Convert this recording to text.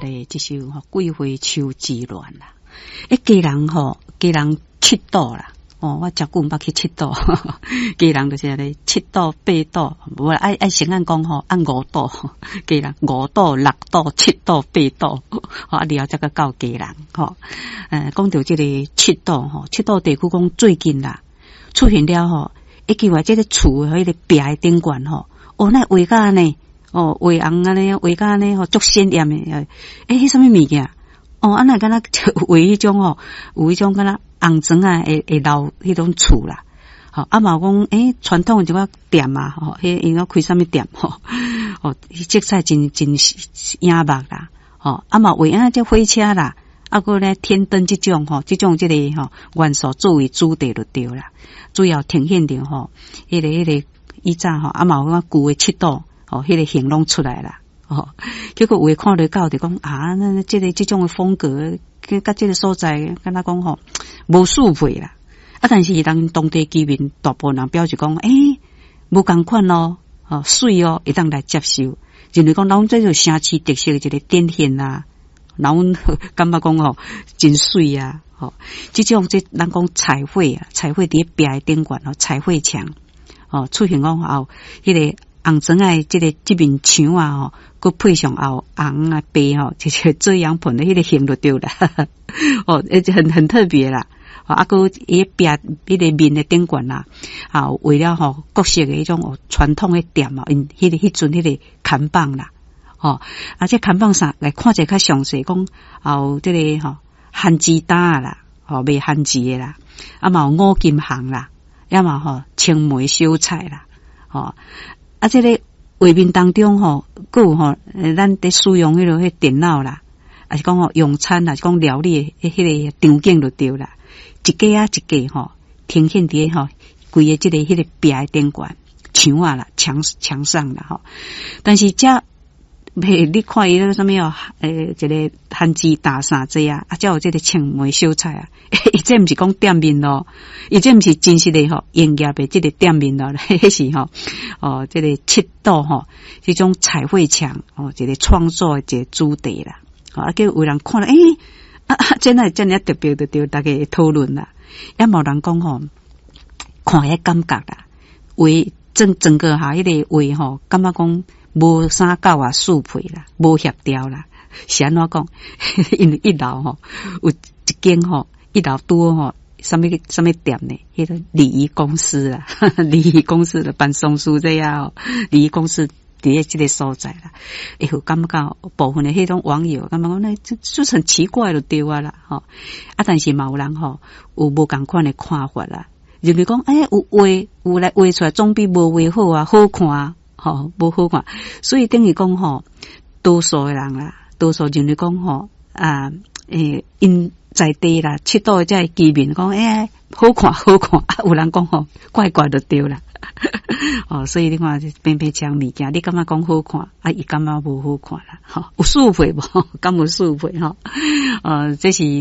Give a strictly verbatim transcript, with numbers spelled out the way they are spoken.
的这首吼《桂花秋之乱》啦。诶，家人吼，家人七岛啦。哦，我真久毋捌去七岛，家人就是咧七岛八岛，无爱爱先按讲吼，按五岛，家人五岛六岛七岛八岛，啊，然后再个到家人吼。呃，讲到这个七岛吼，七岛地区讲最近啦，出现了吼，一句话这个厝迄个壁的顶管吼，哦，那画甲呢，哦，画红安尼，画甲呢吼，足鲜艳的，诶，迄什么物件？哦，安那敢若画迄种吼，有迄种敢若红砖啊，会会留迄种厝啦。吼，啊嘛讲，诶，传统一个店啊，吼，迄因个开什么店吼？哦，色彩真真艳目啦。吼，啊嘛为啊这火车啦，啊个咧天灯这种吼，这种这个吼元素作为主题就对啦。主要呈现着吼，迄个迄个以前吼，啊嘛有讲旧的七岛，吼，迄个形拢出来啦。哦，结果有看到到就讲啊，那这个这种的风格，跟甲这个所在，跟他讲吼，无适配啦。啊，但是当当地居民大部分人表示讲，诶、欸，无共款咯，哦，水哦，会当来接受。认为讲，咱这就城市特色的一个典现啊，咱感觉讲吼，真水啊，吼，这种这咱讲彩绘啊，彩绘伫壁的顶管哦，彩绘墙，哦，出现讲后，迄、那个红砖的这个这面墙啊，吼。佮配上后红啊白吼，就是遮阳棚的迄个形就对啦，哦，很很特别啦。啊，佮伊壁迄个面的顶管啦，啊，为了吼各式的迄种哦传统的店啊，因迄个迄阵迄个看板啦，哦，啊，这看板上来看者较详细，讲有这个吼番薯担啦，吼卖番薯的啦，啊嘛有五金行啦，要么吼青梅小菜啦，哦，啊，这个。画面当中吼，佮有吼，咱伫使用迄落迄电脑啦，还是讲吼用餐啦，是讲料理诶，迄个场景就对啦，一家啊一家吼，呈现伫吼规个即个迄个壁诶顶管墙啊啦，墙墙上啦吼，但是遮嘿，你看伊那个什么哦，诶，一个番薯大啥子啊，啊，才有这个青梅小菜啊，伊这毋是讲店面咯，伊这毋是真实的吼，营业的这个店面咯，迄是吼，哦，这个七道吼，这种彩绘墙哦，这个创作的一个主题啦，啊，叫有人看了，诶、欸，啊啊，真系真系特别的，对大家讨论啦，也冇人讲吼，看迄感觉啦，为整整个哈，迄、那个为吼，感觉讲。无啥够啊，适配啦，无协调啦。是安怎讲？因为一楼吼有一间吼，一楼多吼，什么什么店呢？迄个礼仪公司啦，礼仪公司的办公室这样，礼仪公司伫咧这个所在啦。哎呦，感觉部分的迄种网友感觉讲，那就就很奇怪就对啊啦，吼。啊，但是嘛有人吼有无共款的看法啦，认为讲，哎、欸，有画有来画出来，总比无画好啊，好看啊。吼，无好看，所以等于讲吼，多数的人啦，多数认为讲吼啊，诶，因在地啦，七岛的这居民讲，诶、欸，好看好看，啊，有人讲吼，怪怪就对啦，哦，所以你看偏偏讲物件，你感觉讲好看，啊，伊感觉无好看啦，吼，有适配无？敢有适配吼？呃，这是。